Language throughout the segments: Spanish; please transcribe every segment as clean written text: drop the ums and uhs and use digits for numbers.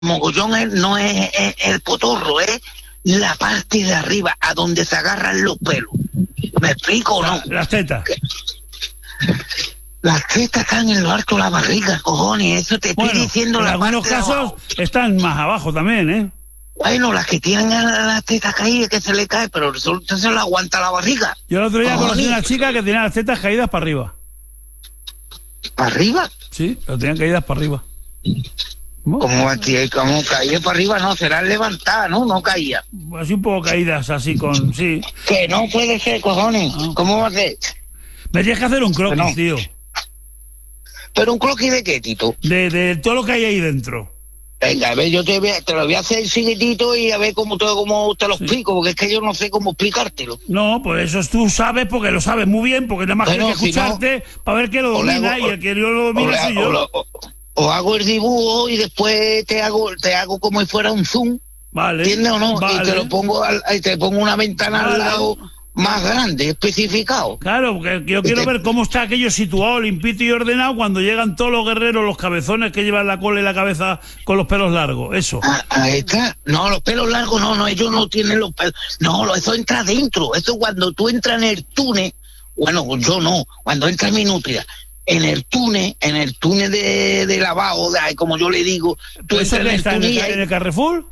mogollón no es el potorro, es la parte de arriba, a donde se agarran los pelos. ¿Me explico o no? Las tetas. Las tetas están en lo alto de la barriga, cojones, eso te estoy diciendo. En la algunos parte casos están más abajo también, ¿eh? Bueno, las que tienen las tetas caídas que se le cae, pero resulta se le aguanta la barriga. Yo el otro día conocí una chica que tenía las tetas caídas para arriba. ¿Para arriba? Sí, lo tenían caídas para arriba. ¿Cómo caía para arriba? No, será levantada, ¿no? No caía. Así un poco caídas, así con... Sí. Que no puede ser, cojones. Ah. ¿Cómo va a ser? Me tienes que hacer un croquis, No. tío. ¿Pero un croquis de qué, Tito? De todo lo que hay ahí dentro. Venga, a ver, yo te lo voy a hacer chiquitito y a ver cómo te lo explico, porque es que yo no sé cómo explicártelo. No, pues eso tú sabes porque lo sabes muy bien, porque nada más Bueno, que escucharte para ver que lo domina y el que no lo domina soy yo. O hago el dibujo y después te hago como si fuera un zoom. Vale. ¿Entiendes o no? Vale. Y te lo pongo te pongo una ventana al lado más grande, especificado. Claro, porque yo quiero ver cómo está aquello situado, limpito y ordenado cuando llegan todos los guerreros, los cabezones que llevan la cola y la cabeza con los pelos largos, eso. Ahí está. No, los pelos largos no, ellos no tienen los pelos. No, eso entra adentro. Eso cuando tú entras en el túnel, bueno, yo no, cuando entra mi nutria, en el túnel de lavado, como yo le digo, tú ¿Eso entras está en el Carrefour?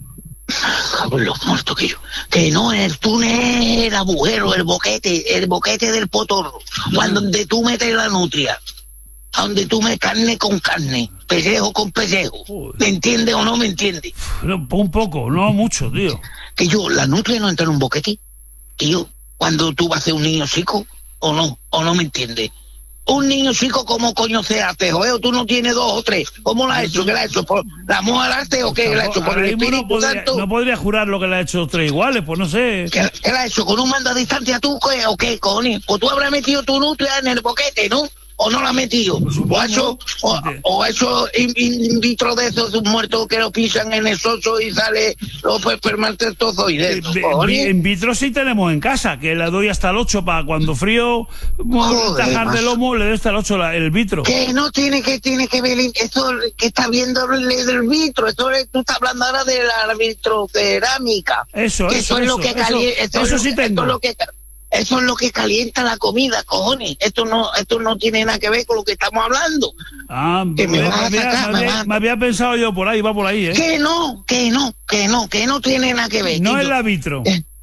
Los muertos que no, en el túnel el agujero, el boquete del potorro, donde tú metes la nutria, donde tú metes carne con carne, pellejo con pellejo. ¿Me entiendes o no me entiendes? Un poco, no mucho, tío. Que la nutria no entra en un boquete, tío, cuando tú vas a ser un niño chico, o no me entiendes. Un niño chico, ¿cómo coño se hace, joder? Tú no tienes 2 o 3. ¿Cómo la has hecho? ¿Qué la has hecho? ¿Por la amor al arte o qué la has hecho? ¿Por el Espíritu Santo? No podría jurar lo que le ha hecho 3 iguales, pues no sé. ¿Qué la has hecho? ¿Con un mando a distancia tú o qué, cojones? Pues tú habrás metido tu nutria en el boquete, ¿no? ¿O no la has metido? ¿O ha hecho in vitro de esos muertos que lo pisan en el soso y sale los espermatozoides? En vitro sí tenemos en casa, que le doy hasta el 8 para cuando frío, tajar de lomo, le doy hasta el 8 el vitro. Que no tiene que ver eso que está viendo el vitro, eso tú estás hablando ahora de la vitrocerámica. Eso sí tengo. Eso es lo que calienta la comida, cojones. Esto no tiene nada que ver con lo que estamos hablando. Me había pensado yo por ahí, va por ahí, ¿eh? Que no tiene nada que ver. No es la vitro.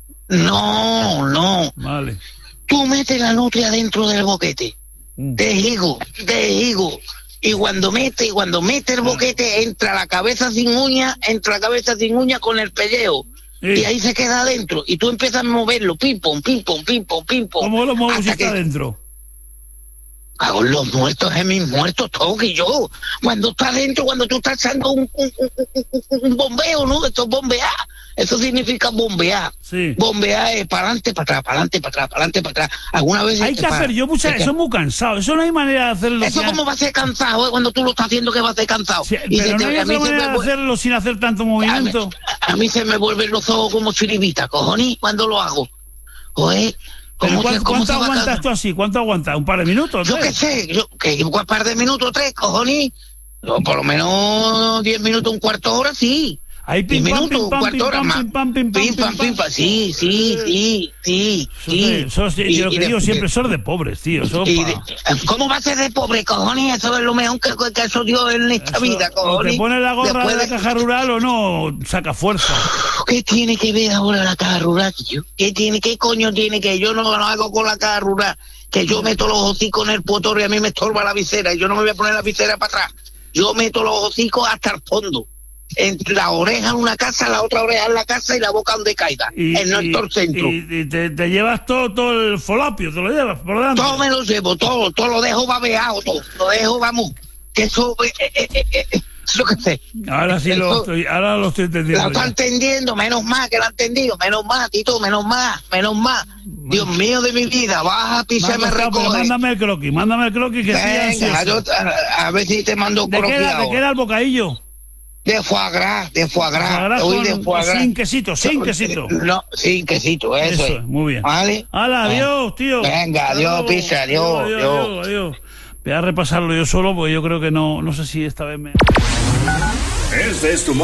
No. Vale. Tú metes la nutria dentro del boquete. De higo. Y cuando mete el boquete, entra la cabeza sin uña con el pellejo. Sí. Y ahí se queda adentro. Y tú empiezas a moverlo, pim, pom. ¿Cómo lo muevo si está adentro? Cago en los muertos, es mis muertos, todo que yo. Cuando está adentro, cuando tú estás echando un bombeo, ¿no? Esto es bombear. Eso significa bombear. Sí. Bombear es para adelante, para atrás. Alguna vez hay que hacer yo muchas, eso es muy cansado. Eso no hay manera de hacerlo. Eso como va a ser cansado, cuando tú lo estás haciendo que va a ser cansado. Sí, pero no hay otra manera de hacerlo sin hacer tanto movimiento. A mí se me vuelven los ojos como chiribita, cojones, cuando lo hago. Joder. ¿Cuánto aguantas tú así? ¿Cuánto aguantas? ¿Un par de minutos? Yo qué sé, un par de minutos, 3, cojones. Por lo menos 10 minutos, un cuarto de hora, sí. Hay pim, 10 pam, minutos, un cuarto de hora más. Pim, pam. Sí. Yo lo que digo siempre, eso es de pobres, tío. ¿Cómo va a ser de pobre, cojones? Eso es lo mejor que eso dio en esta vida, cojones. ¿O te pones la gorra de la caja rural o no saca fuerza? ¿Qué tiene que ver ahora la caja rural, tío? ¿Qué coño tiene que? Yo no hago con la caja rural, que yo meto los hocicos en el potorro y a mí me estorba la visera, y yo no me voy a poner la visera para atrás. Yo meto los hocicos hasta el fondo. Entre la oreja en una casa, la otra oreja en la casa y la boca donde caiga, en nuestro centro. Y te llevas todo el folapio, te lo llevas por delante. Todo me lo llevo, todo lo dejo babeado, todo. Lo dejo, vamos, que eso... Yo qué sé. Ahora sí lo estoy entendiendo. Lo está entendiendo, menos mal que lo ha entendido, menos mal, Tito, menos mal. Dios mío de mi vida, baja, pisa, me recoge. Mándame el croquis que venga, a ver si te mando croquis. ¿De qué era el bocadillo? De foie gras. De foie gras. Sin quesito. No, sin quesito, eso es. Muy bien. ¿Vale? ¡Hala, adiós, tío! Venga, adiós, pisa, adiós. Voy a repasarlo yo solo porque yo creo que no sé si esta vez me... Este es tu